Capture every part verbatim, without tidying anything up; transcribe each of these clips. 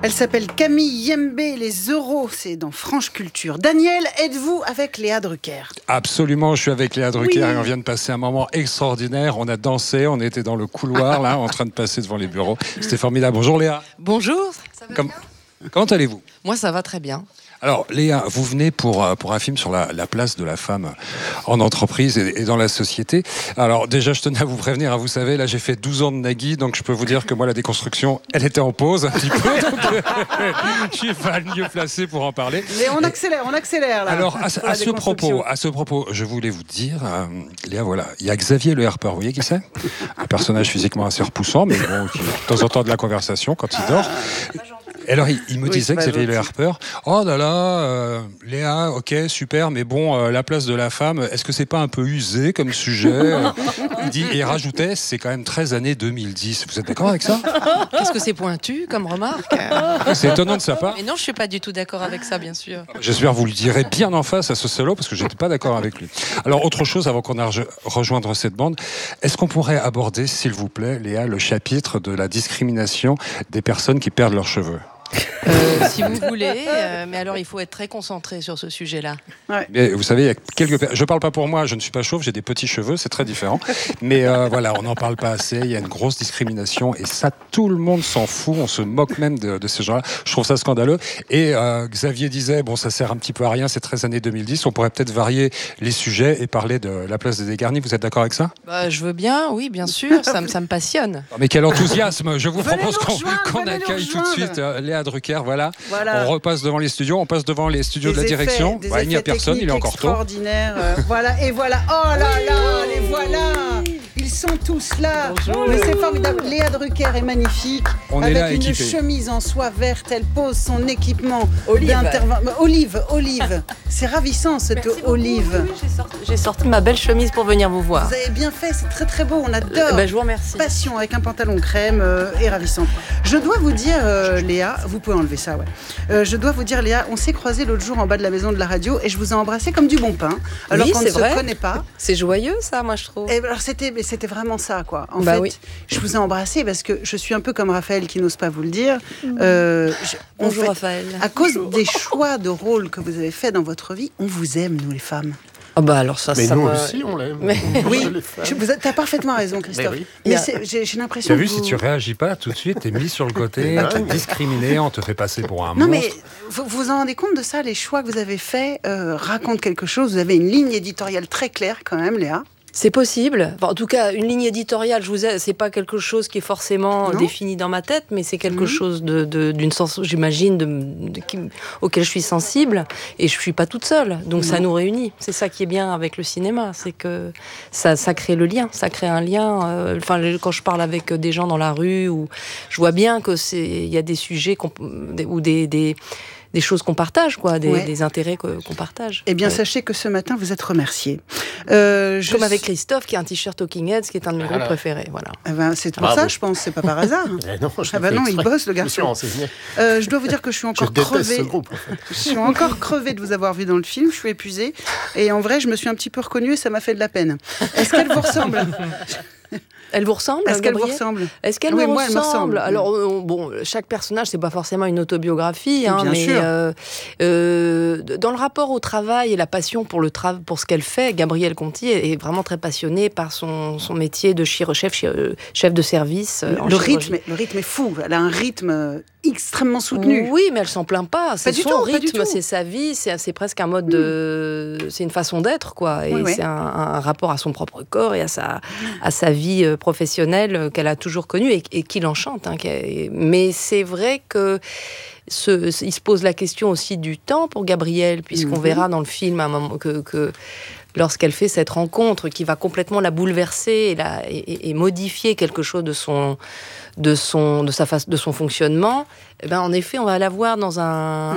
Elle s'appelle Camille Yembe, les euros, c'est dans Franche Culture. Daniel, êtes-vous avec Léa Drucker? Absolument, je suis avec Léa Drucker Oui. et on vient de passer un moment extraordinaire. On a dansé, on était dans le couloir, là, en train de passer devant les bureaux. C'était formidable. Bonjour Léa. Bonjour, ça va Comme... bien? Comment allez-vous? Moi, ça va très bien. Alors Léa, vous venez pour, pour un film sur la, la place de la femme en entreprise et, et dans la société. Alors déjà, je tenais à vous prévenir, hein, vous savez, là j'ai fait douze ans de Nagui, donc je peux vous dire que moi la déconstruction, elle était en pause un petit peu, donc je suis pas le mieux placé pour en parler. Mais on accélère, on accélère là. Alors à, ce- à ce propos, à ce propos, je voulais vous dire, euh, Léa, voilà, il y a Xavier Le Harper, vous voyez qui c'est? Un personnage physiquement assez repoussant, mais bon, qui, de temps en temps de la conversation quand il dort. Et alors, il, il me Oui, disait, c'est pas Xavier Le gentil. Harper, oh là là, euh, Léa, ok, super, mais bon, euh, la place de la femme, est-ce que c'est pas un peu usé comme sujet? Il dit, et il rajoutait, c'est quand même treize années deux mille dix. Vous êtes d'accord avec ça? Qu'est-ce que c'est pointu comme remarque? C'est étonnant de sa part. Mais non, je suis pas du tout d'accord avec ça, bien sûr. J'espère que vous le direz bien en face à ce salaud, parce que j'étais pas d'accord avec lui. Alors, autre chose, avant qu'on a rejo- rejoindre cette bande, est-ce qu'on pourrait aborder, s'il vous plaît, Léa, le chapitre de la discrimination des personnes qui perdent leurs cheveux? Euh, si vous voulez, euh, mais alors il faut être très concentré sur ce sujet-là. Mais vous savez, il y a quelques... per- je parle pas pour moi, je ne suis pas chauve, j'ai des petits cheveux, c'est très différent. Mais euh, voilà, on n'en parle pas assez, il y a une grosse discrimination et ça, tout le monde s'en fout, on se moque même de, de ces gens-là. Je trouve ça scandaleux. Et euh, Xavier disait, bon, ça sert un petit peu à rien, c'est treize années deux mille dix, on pourrait peut-être varier les sujets et parler de la place des dégarnis. Vous êtes d'accord avec ça? Bah, je veux bien, oui, bien sûr, ça, me- ça me passionne. Oh, mais quel enthousiasme! Je vous Venez propose nous qu'on rejoindre, qu'on venez nous accueille tout de rejoindre. suite euh, Léa Drucker, voilà. Voilà. On repasse devant les studios, on passe devant les studios de la Des effets- direction. des Bah, il n'y a effets personne, il est techniques encore tôt. extraordinaires, euh, voilà, et voilà. Oh là là, les voilà. Ils sont tous là. Mais c'est formidable. Léa Drucker est magnifique. On est avec là, une équipés. chemise en soie verte, elle pose son équipement. Olive. d'interven- Olive, olive. C'est ravissant cette olive. J'ai sorti, j'ai sorti ma belle chemise pour venir vous voir. Vous avez bien fait, c'est très très beau, on adore. Bah, je vous remercie. Passion avec un pantalon crème euh, et ravissant. Je dois vous dire, euh, Léa, vous pouvez enlever ça, ouais. Euh, je dois vous dire, Léa, on s'est croisés l'autre jour en bas de la maison de la radio et je vous ai embrassé comme du bon pain, alors Oui, qu'on ne c'est se vrai. connaît pas. C'est joyeux, ça, moi, je trouve. Et alors c'était, mais c'était vraiment ça, quoi. En Bah fait, oui. je vous ai embrassé parce que je suis un peu comme Raphaël qui n'ose pas vous le dire. Euh, je- en Bonjour, fait, Raphaël. à cause des choix de rôle que vous avez fait dans votre vie, on vous aime, nous les femmes. Oh, bah, alors ça, Mais ça nous me- aussi, on l'aime. Mais- Oui, Les femmes. je- vous as parfaitement raison, Christophe. Mais oui. Mais Il y a- c'est- j'ai, j'ai l'impression Tu as que vu, vous... si tu réagis pas tout de suite, t'es mis sur le côté, t'es discriminé, on te fait passer pour un Non, monstre. mais vous vous vous en rendez compte de ça? Les choix que vous avez faits euh, racontent quelque chose. Vous avez une ligne éditoriale très claire, quand même, Léa. C'est possible. Enfin, en tout cas, une ligne éditoriale, je vous ai, c'est pas quelque chose qui est forcément Non. défini dans ma tête, mais c'est quelque Mhm. chose de, de- d'une sens, j'imagine, de, de- qui- auquel je suis sensible. Et je suis pas toute seule. Donc ça nous réunit. C'est ça qui est bien avec le cinéma, c'est que ça, ça crée le lien, ça crée un lien. euh, Enfin, le- quand je parle avec des gens dans la rue, ou je vois bien que c'est, il y a des sujets qu'on- des- ou des, des des choses qu'on partage, quoi, des, Ouais. des intérêts que- qu'on partage. Eh bien, Ouais. sachez que ce matin, vous êtes remerciés. Euh, je Comme avec suis- Christophe, qui a un t-shirt Talking Heads, qui est un de mes Voilà. groupes préférés. Voilà. Eh ben, c'est pour Bravo. ça, je pense. C'est pas par hasard. Eh non, je Ah l'ai bah fait non, il exprès. bosse, le Je me suis garçon. renseigné. Euh, je dois vous dire que je suis Je encore déteste crevée. ce groupe. En fait. Je suis encore crevée de vous avoir vu dans le film. Je suis épuisée. Et en vrai, je me suis un petit peu reconnue et ça m'a fait de la peine. Est-ce qu'elle vous ressemble? Elle vous ressemble, Est-ce qu'elle vous Gabrielle ressemble? Est-ce qu'elle Oui, me, moi, elle me ressemble ressemble. Alors, euh, bon, chaque personnage, c'est pas forcément une autobiographie, hein, Bien mais sûr. euh, euh, dans le rapport au travail et la passion pour, le tra- pour ce qu'elle fait, Gabrielle Conti est est vraiment très passionnée par son, son métier de chiro- chef, chiro- chef de service. euh, en Le chirurgie. rythme, est- le rythme est fou. Elle a un rythme euh, extrêmement soutenu. Oui, mais elle s'en plaint pas. C'est du son tout, pas du rythme, tout. c'est sa vie, c'est c'est presque un mode de, c'est une façon d'être, quoi. Et Oui, oui. c'est un, un rapport à son propre corps et à sa, à sa vie euh, professionnelle euh, qu'elle a toujours connue et, et qui l'enchante. Hein, qu'elle- mais c'est vrai que ce- ce- il se pose la question aussi du temps pour Gabrielle, puisqu'on Mhm. verra dans le film à un moment que, que lorsqu'elle fait cette rencontre qui va complètement la bouleverser et, la, et, et- et modifier quelque chose de son, de son, de sa face, de son fonctionnement, eh ben en effet, on va la voir dans un,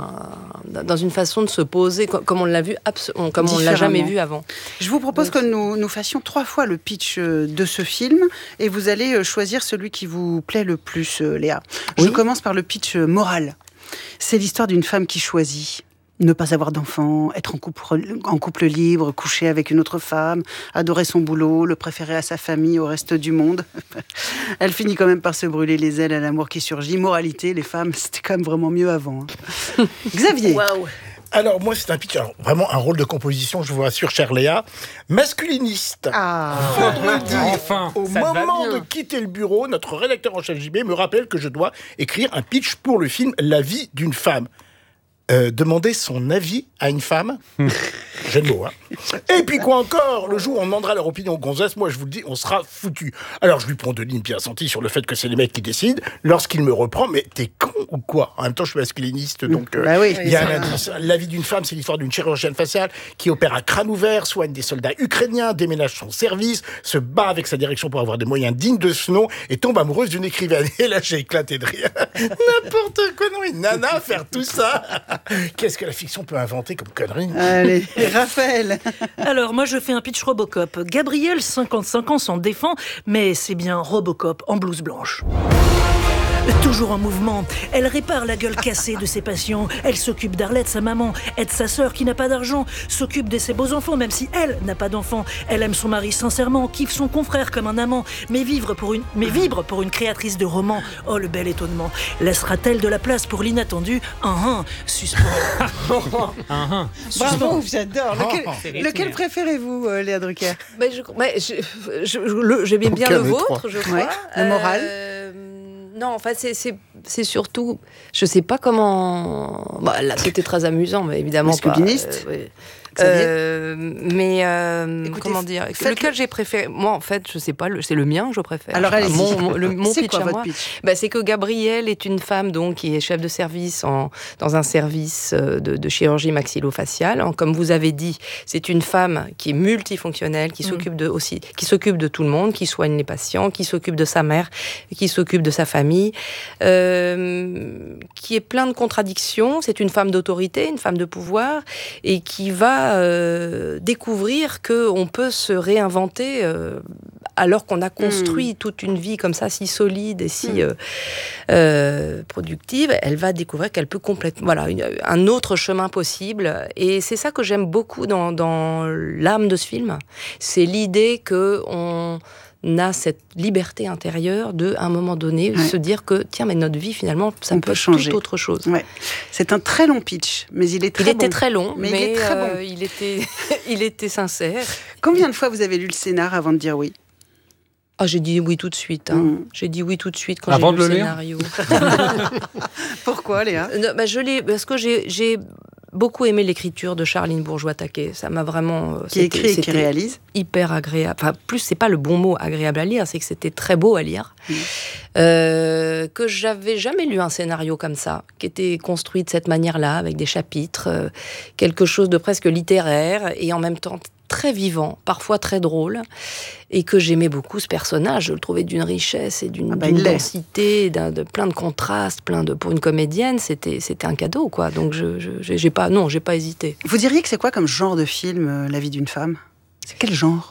dans une façon de se poser, co- comme on l'a vu, abso- comme on l'a jamais Différemment. vu avant. Je vous propose que nous, nous fassions trois fois le pitch euh, de ce film et vous allez euh, choisir celui qui vous plaît le plus, euh, Léa. Je Oui. commence par le pitch euh, moral. C'est l'histoire d'une femme qui choisit. Ne pas avoir d'enfant, être en couple, en couple libre, coucher avec une autre femme, adorer son boulot, le préférer à sa famille, au reste du monde. Elle finit quand même par se brûler les ailes à l'amour qui surgit. Moralité, les femmes, c'était quand même vraiment mieux avant. Hein. Xavier. Waouh. Alors, moi, c'est un pitch, alors, vraiment un rôle de composition, je vous rassure, chère Léa, masculiniste. Ah. Vendredi, enfin, au ça va moment bien. de quitter le bureau, notre rédacteur en chef J B me rappelle que je dois écrire un pitch pour le film La vie d'une femme. Euh, demander son avis à une femme, j'ai le mot, hein. Et puis quoi encore, le jour où on demandera leur opinion aux gonzesses, moi je vous le dis, on sera foutus. Alors je lui prends deux lignes bien senties sur le fait que c'est les mecs qui décident. Lorsqu'il me reprend, mais t'es con ou quoi? En même temps, je suis masculiniste, donc euh, Bah oui. il y a un indice. La vie d'une femme, c'est l'histoire d'une chirurgienne faciale qui opère à crâne ouvert, soigne des soldats ukrainiens, déménage son service, se bat avec sa direction pour avoir des moyens dignes de ce nom et tombe amoureuse d'une écrivaine. Et là, j'ai éclaté de rire. N'importe quoi, non, une nana faire tout ça. Qu'est-ce que la fiction peut inventer comme connerie? Allez, Raphaël. Alors, moi, je fais un pitch Robocop. Gabrielle, cinquante-cinq ans, s'en défend, mais c'est bien Robocop en blouse blanche. Toujours en mouvement, elle répare la gueule cassée de ses patients, elle s'occupe d'Arlette, sa maman, aide sa sœur qui n'a pas d'argent, s'occupe de ses beaux enfants même si elle n'a pas d'enfants. Elle aime son mari sincèrement, kiffe son confrère comme un amant, mais, vivre pour une, mais vibre pour une créatrice de romans. Oh, le bel étonnement. Laissera-t-elle de la place pour l'inattendu? Un un, suspens. Bravo, j'adore. Lequel, lequel préférez-vous, euh, Léa Drucker? Mais je, mais je, je, je- le- j'aime bien Aucun le des vôtre, trois. je crois. Ouais, le moral. Euh, non, en fait, c'est, c'est, c'est surtout... Je sais pas comment... Bah, là, c'était très amusant, mais évidemment pas. Masculiniste. euh, oui. Xavier. Euh, mais euh, Écoutez, comment dire faites-le. lequel j'ai préféré? Moi, en fait, je sais pas. le- C'est le mien que je préfère. Alors, Enfin, allez-y. mon, mon- le- mon C'est pitch quoi à votre moi. pitch? Bah, c'est que Gabrielle est une femme donc qui est chef de service en, dans un service euh, de, de chirurgie maxillofaciale. En- Comme vous avez dit, c'est une femme qui est multifonctionnelle, qui s'occupe de aussi, qui s'occupe de tout le monde, qui soigne les patients, qui s'occupe de sa mère, qui s'occupe de sa famille, euh, qui est plein de contradictions. C'est une femme d'autorité, une femme de pouvoir, et qui va euh, découvrir que on peut se réinventer euh, alors qu'on a construit toute une vie comme ça, si solide et si euh, euh, productive. Elle va découvrir qu'elle peut complètement, voilà, une- un autre chemin possible. Et c'est ça que j'aime beaucoup dans, dans l'âme de ce film. C'est l'idée que on a cette liberté intérieure de, à un moment donné, Ouais. se dire que tiens, mais notre vie finalement, ça On peut peut être changer. tout autre chose. Ouais. C'est un très long pitch, mais il est très Il était bon. très long, Mais mais, il est très bon. euh, il était, il était sincère. Combien de fois vous avez lu le scénar avant de dire oui? Ah, j'ai dit oui tout de suite. Hein. Mm. J'ai dit oui tout de suite quand Avant j'ai de lu le le lire scénario. Pourquoi, Léa? Euh, non, bah, je l'ai parce que j'ai, j'ai beaucoup aimé l'écriture de Charline Bourgeois-Taquet. Ça m'a vraiment euh, Qui c'était- écrit et qui c'était réalise? hyper agréable. Enfin, plus c'est pas le bon mot agréable à lire, c'est que c'était très beau à lire. Mm. Euh, que j'avais jamais lu un scénario comme ça, qui était construit de cette manière-là, avec des chapitres, euh, quelque chose de presque littéraire et en même temps très vivant, parfois très drôle, et que j'aimais beaucoup ce personnage. Je le trouvais d'une richesse et d'une, Ah bah, d'une il l'est. densité, d'un, de plein de contrastes, plein de pour une comédienne, c'était c'était un cadeau quoi. Donc je, je j'ai, j'ai pas non, j'ai pas hésité. Vous diriez que c'est quoi comme genre de film, euh, La vie d'une femme? C'est quel genre?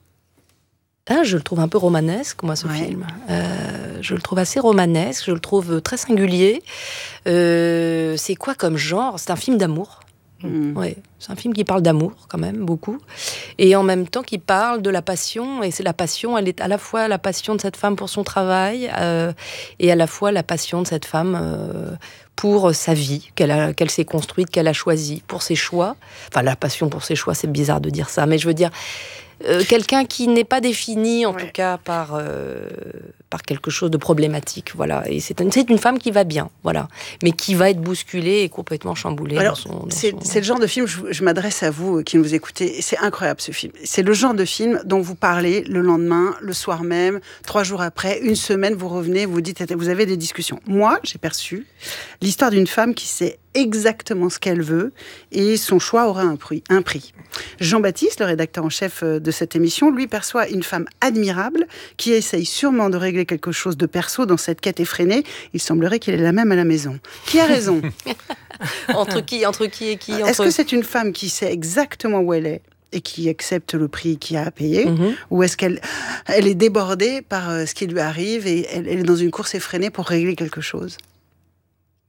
Ah, je le trouve un peu romanesque, moi, ce Ouais. film. Euh, je le trouve assez romanesque, je le trouve très singulier. Euh, c'est quoi comme genre? C'est un film d'amour. Mm. Ouais, c'est un film qui parle d'amour quand même beaucoup, et en même temps qui parle de la passion. Et c'est la passion, elle est à la fois la passion de cette femme pour son travail euh, et à la fois la passion de cette femme euh, pour sa vie qu'elle a, qu'elle s'est construite, qu'elle a choisie, pour ses choix. Enfin, la passion pour ses choix, c'est bizarre de dire ça, mais je veux dire euh, quelqu'un qui n'est pas défini en Ouais. tout cas par euh, par quelque chose de problématique, voilà. Et c'est une, c'est une femme qui va bien, voilà, mais qui va être bousculée et complètement chamboulée. Alors, dans son, dans c'est, son- c'est le genre de film, je, je m'adresse à vous euh, qui nous écoutez, c'est incroyable ce film. C'est le genre de film dont vous parlez le lendemain, le soir même, trois jours après, une semaine, vous revenez, vous dites, vous avez des discussions. Moi, j'ai perçu l'histoire d'une femme qui sait exactement ce qu'elle veut et son choix aura un prix. Un prix. Jean-Baptiste, le rédacteur en chef de cette émission, lui perçoit une femme admirable qui essaye sûrement de régler quelque chose de perso dans cette quête effrénée. Il semblerait qu'il est la même à la maison. Qui a raison? entre qui, entre qui et qui Est-ce entre... que c'est une femme qui sait exactement où elle est et qui accepte le prix qu'il y a à payer, Mhm. ou est-ce qu'elle elle est débordée par euh, ce qui lui arrive et elle, elle est dans une course effrénée pour régler quelque chose?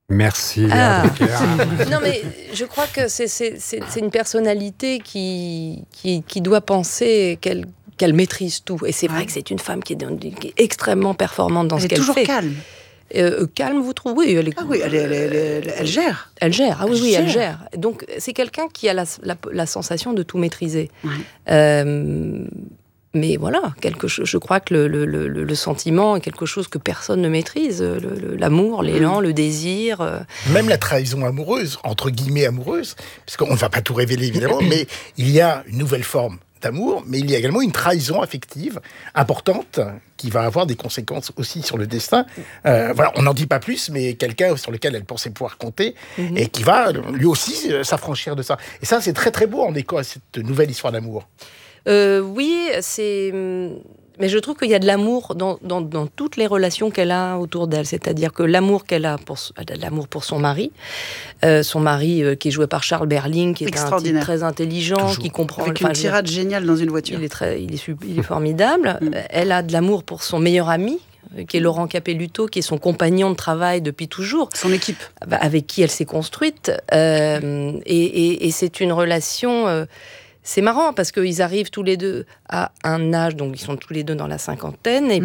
Merci, Léa Ah. Drucker. Non, mais je crois que c'est, c'est, c'est, c'est une personnalité qui, qui, qui doit penser qu'elle, qu'elle maîtrise tout. Et c'est vrai Ouais. que c'est une femme qui est, dans- qui est extrêmement performante dans Elle ce est qu'elle toujours fait. calme. Euh, calme, vous trouvez? Oui, elle est... Ah oui, elle, est- elle, est- elle, est- elle, elle gère. Elle gère, ah oui, Elle oui, elle gère. gère. Donc, c'est quelqu'un qui a la, la, la sensation de tout maîtriser. Ouais. Euh, mais voilà, quelque chose, je crois que le, le, le, le sentiment est quelque chose que personne ne maîtrise. Le, le, l'amour, l'élan, le désir. euh. Même la trahison amoureuse, entre guillemets amoureuse, parce qu'on ne va pas tout révéler évidemment, mais il y a une nouvelle forme d'amour, mais il y a également une trahison affective importante qui va avoir des conséquences aussi sur le destin. Euh, voilà, on n'en dit pas plus, mais quelqu'un sur lequel elle pensait pouvoir compter Mhm. et qui va lui aussi euh, s'affranchir de ça. Et ça, c'est très très beau en écho à cette nouvelle histoire d'amour. Euh, oui, c'est. Mais je trouve qu'il y a de l'amour dans, dans, dans toutes les relations qu'elle a autour d'elle. C'est-à-dire que l'amour qu'elle a pour, elle a de l'amour pour son mari, euh, son mari euh, qui est joué par Charles Berling, qui est un type Extraordinaire. très intelligent, Toujours. qui comprend. Avec enfin, une je veux dire, tirade géniale dans une voiture. il est très, il est, sub- il est formidable. Mm. Elle a de l'amour pour son meilleur ami, euh, qui est Laurent Capelluto, qui est son compagnon de travail depuis toujours, Son équipe. avec qui elle s'est construite. Euh, et, et, et c'est une relation. euh, c'est marrant parce qu'ils arrivent tous les deux à un âge, donc ils sont tous les deux dans la cinquantaine, et